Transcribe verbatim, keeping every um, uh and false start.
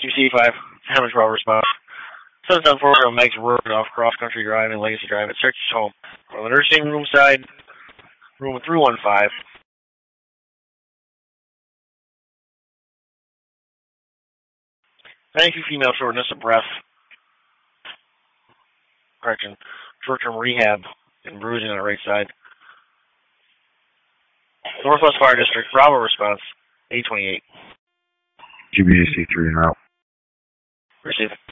Q C five, Hammond twelve response. Sun's on forward on Mike's Road off Cross Country Drive and Legacy Drive at Search's home. On the nursing room side, room three one five. Thank you, female shortness of breath. Correction. Short-term rehab and bruising on the right side. Northwest Fire District, Bravo response, eight twenty-eight. G B A C three and out. Receive.